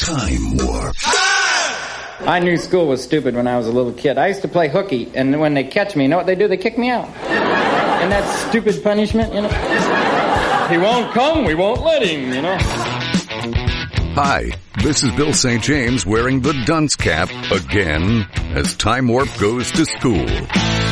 Time Warp. I knew school was stupid when I was a little kid. I used to play hooky, and when they catch me, you know what they do? They kick me out. And that's stupid punishment, you know? He won't come, we won't let him, you know? Hi, this is Bill St. James wearing the dunce cap again as Time Warp goes to school.